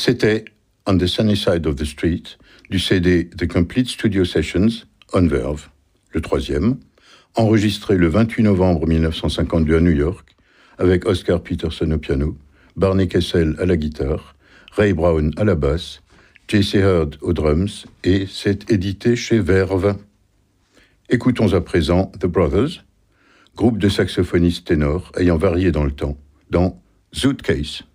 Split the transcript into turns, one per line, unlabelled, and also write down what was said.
C'était On the Sunny Side of the Street du CD The Complete Studio Sessions on Verve, le troisième, enregistré le 28 novembre 1952 à New York, avec Oscar Peterson au piano, Barney Kessel à la guitare, Ray Brown à la basse, J.C. Heard aux drums, et c'est édité chez Verve. Écoutons à présent The Brothers, groupe de saxophonistes ténors ayant varié dans le temps, dans Suitcase.